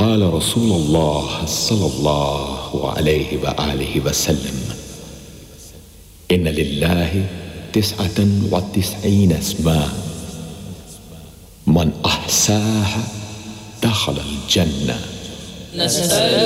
قال رسول الله صلى الله عليه وآله وسلم إن لله 99 اسما من أحساها دخل الجنة.